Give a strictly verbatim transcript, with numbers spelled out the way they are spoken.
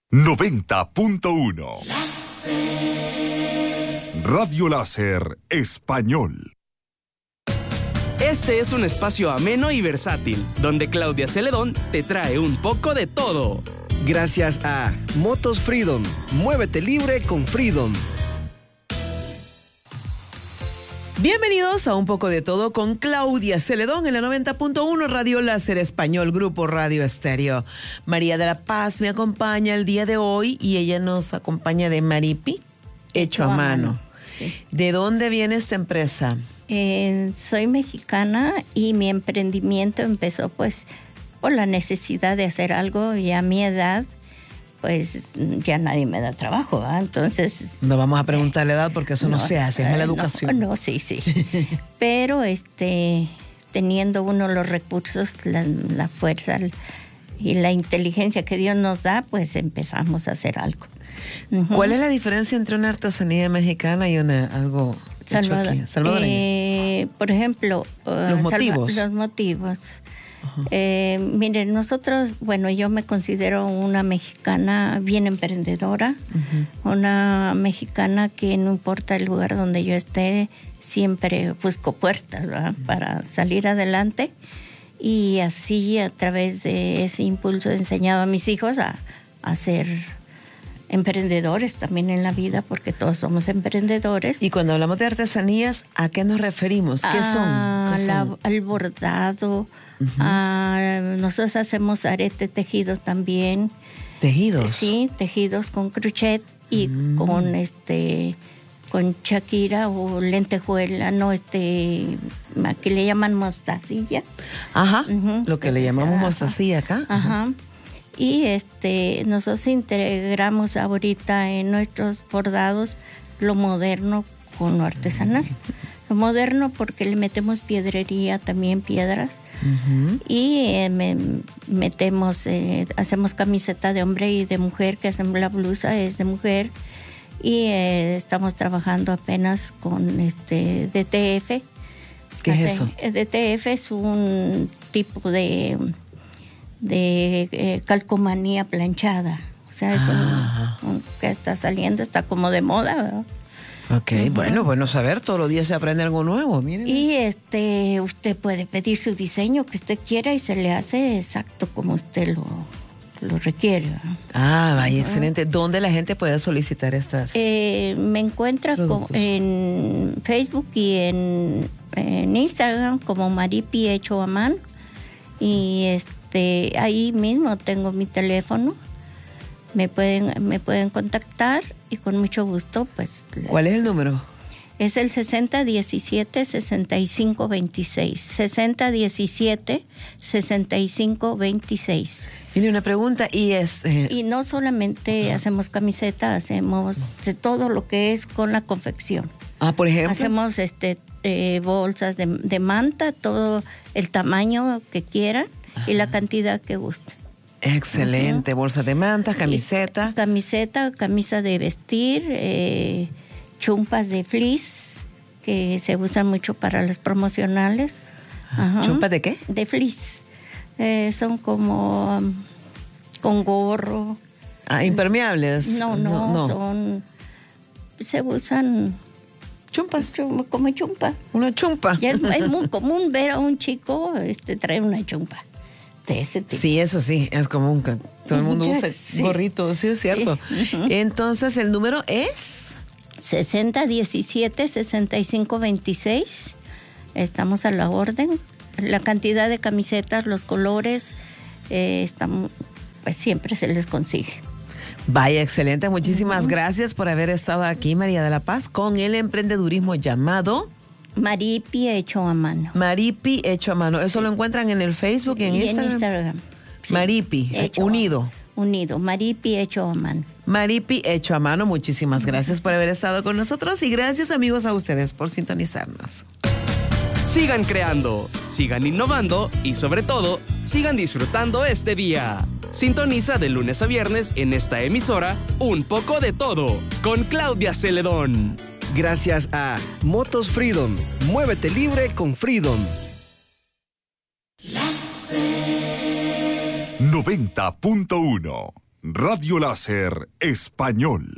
noventa punto uno. Radio Láser Español. Este es un espacio ameno y versátil, donde Claudia Celedón te trae un poco de todo. Gracias a Motos Freedom. Muévete libre con Freedom. Bienvenidos a Un Poco de Todo con Claudia Celedón en la noventa punto uno Radio Láser Español, Grupo Radio Estéreo. María de la Paz me acompaña el día de hoy y ella nos acompaña de Maripi, hecho a mano. mano. Sí. ¿De dónde viene esta empresa? Eh, soy mexicana y mi emprendimiento empezó pues por la necesidad de hacer algo, y a mi edad pues ya nadie me da trabajo, ¿eh? Entonces... No vamos a preguntar la edad porque eso no, no se hace, es eh, mala educación. No, no, sí, sí. Pero este, teniendo uno los recursos, la, la fuerza y la inteligencia que Dios nos da, pues empezamos a hacer algo. Uh-huh. ¿Cuál es la diferencia entre una artesanía mexicana y una, algo Salvador, hecho aquí, salvadoreño? Eh, por ejemplo... Uh, los motivos. Salva, los motivos. Eh, miren, nosotros, bueno, yo me considero una mexicana bien emprendedora, uh-huh. una mexicana que no importa el lugar donde yo esté, siempre busco puertas, ¿verdad? Uh-huh. Para salir adelante, y así a través de ese impulso he enseñado a mis hijos a, a ser emprendedores también en la vida, porque todos somos emprendedores. Y cuando hablamos de artesanías, ¿a qué nos referimos? ¿Qué son? ¿Qué son? La, al bordado. Uh-huh. Uh, nosotros hacemos arete tejido también. ¿Tejidos? Sí, tejidos con crochet y mm. con este con chaquira o lentejuela, no, este, aquí le llaman mostacilla. Ajá, uh-huh. Lo que le llamamos ajá. mostacilla acá. Ajá. Ajá. Y este, nosotros integramos ahorita en nuestros bordados lo moderno con lo artesanal. Lo moderno porque le metemos piedrería, también piedras. Uh-huh. Y eh, me, metemos, eh, hacemos camiseta de hombre y de mujer, que hacemos la blusa, es de mujer. Y eh, estamos trabajando apenas con este D T F. ¿Qué Hace, es eso? D T F es un tipo de, de eh, calcomanía planchada. O sea, es ah. un, un que está saliendo, está como de moda, ¿verdad? Ok, uh-huh. bueno, bueno saber, todos los días se aprende algo nuevo, miren. Y este, usted puede pedir su diseño que usted quiera y se le hace exacto como usted lo, lo requiere. Ah, vaya, uh-huh. excelente. ¿Dónde la gente puede solicitar estas? Eh, me encuentra con, en Facebook y en, en Instagram como Maripi Hecho a Mano. Y este, ahí mismo tengo mi teléfono. Me pueden, me pueden contactar y con mucho gusto, pues... Les... ¿Cuál es el número? Es el sesenta diecisiete sesenta y cinco veintiséis. sesenta diecisiete sesenta y cinco veintiséis. Tiene una pregunta y es... Eh... Y no solamente uh-huh. hacemos camiseta, hacemos de todo lo que es con la confección. Ah, por ejemplo. Hacemos este eh, bolsas de, de manta, todo el tamaño que quieran uh-huh. y la cantidad que guste. Excelente, uh-huh. bolsa de mantas, camiseta. Y camiseta, camisa de vestir, eh, chumpas de fleece, que se usan mucho para las promocionales. Uh-huh. ¿Chumpas de qué? De fleece. Eh, son como um, con gorro. Ah, impermeables. No, no, no, no. son, se usan... Chumpas. Chum, como chumpa. Una chumpa. Ya es, es muy común ver a un chico este, traer una chumpa. De ese tipo. Sí, eso sí, es común que todo el mundo usa sí. gorrito, sí es cierto. Sí. Uh-huh. Entonces, ¿el número es? sesenta diecisiete sesenta y cinco veintiséis. Estamos a la orden. La cantidad de camisetas, los colores, eh, estamos, pues siempre se les consigue. Vaya, excelente. Muchísimas uh-huh. gracias por haber estado aquí, María de la Paz, con el emprendedurismo llamado... Maripi Hecho a Mano. Maripi Hecho a Mano. Eso sí. Lo encuentran en el Facebook y en y Instagram. En Instagram. Sí. Maripi, hecho unido. A, unido. Maripi Hecho a Mano. Maripi Hecho a Mano. Muchísimas gracias por haber estado con nosotros y gracias, amigos, a ustedes por sintonizarnos. Sigan creando, sigan innovando y sobre todo, sigan disfrutando este día. Sintoniza de lunes a viernes en esta emisora Un Poco de Todo con Claudia Celedón. Gracias a Motos Freedom. Muévete libre con Freedom. noventa punto uno Radio Láser Español.